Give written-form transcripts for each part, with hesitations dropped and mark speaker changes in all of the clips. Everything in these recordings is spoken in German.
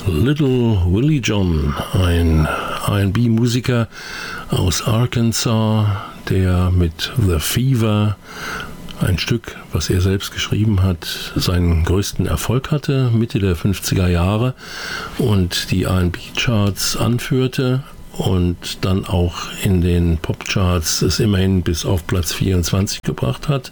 Speaker 1: Little Willie John, ein R&B-Musiker aus Arkansas, der mit The Fever, ein Stück, was er selbst geschrieben hat, seinen größten Erfolg hatte, Mitte der 50er Jahre, und die R&B-Charts anführte und dann auch in den Pop-Charts es immerhin bis auf Platz 24 gebracht hat.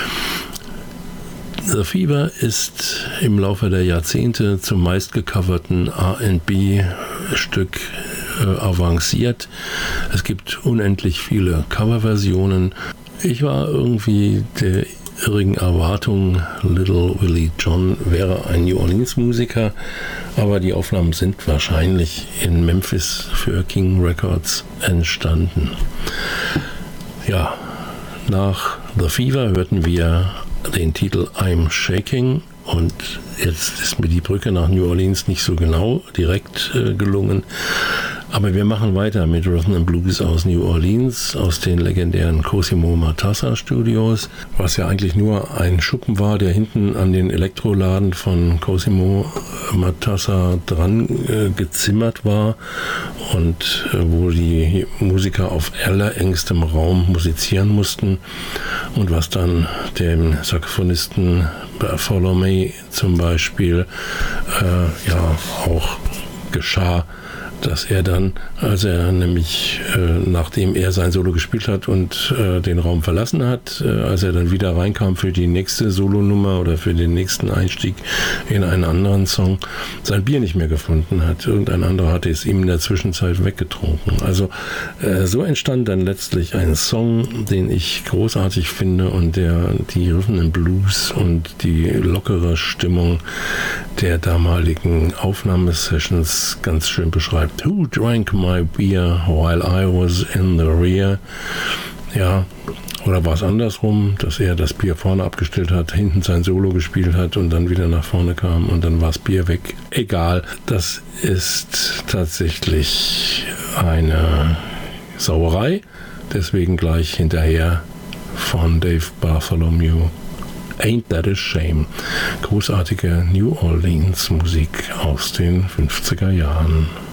Speaker 1: The Fever ist im Laufe der Jahrzehnte zum meistgecoverten R&B-Stück avanciert. Es gibt unendlich viele Coverversionen. Ich war irgendwie der irrigen Erwartung, Little Willie John wäre ein New Orleans-Musiker, aber die Aufnahmen sind wahrscheinlich in Memphis für King Records entstanden. Ja, nach The Fever hörten wir den Titel I'm Shaking, und jetzt ist mir die Brücke nach New Orleans nicht so genau direkt gelungen. Aber wir machen weiter mit Rhythm and Blues aus New Orleans, aus den legendären Cosimo Matassa Studios, was ja eigentlich nur ein Schuppen war, der hinten an den Elektroladen von Cosimo Matassa dran gezimmert war und wo die Musiker auf allerengstem Raum musizieren mussten, und was dann dem Saxophonisten Bartholomew zum Beispiel auch geschah, dass er dann, als er nämlich, nachdem er sein Solo gespielt hat und den Raum verlassen hat, als er dann wieder reinkam für die nächste Solonummer oder für den nächsten Einstieg in einen anderen Song, sein Bier nicht mehr gefunden hat. Irgendein anderer hatte es ihm in der Zwischenzeit weggetrunken. Also so entstand dann letztlich ein Song, den ich großartig finde und der die Rhythm and Blues und die lockere Stimmung der damaligen Aufnahmesessions ganz schön beschreibt. Who drank my beer while I was in the rear? Ja, oder war es andersrum, dass er das Bier vorne abgestellt hat, hinten sein Solo gespielt hat und dann wieder nach vorne kam und dann war das Bier weg. Egal, das ist tatsächlich eine Sauerei. Deswegen gleich hinterher von Dave Bartholomew. Ain't That a Shame. Großartige New Orleans Musik aus den 50er Jahren.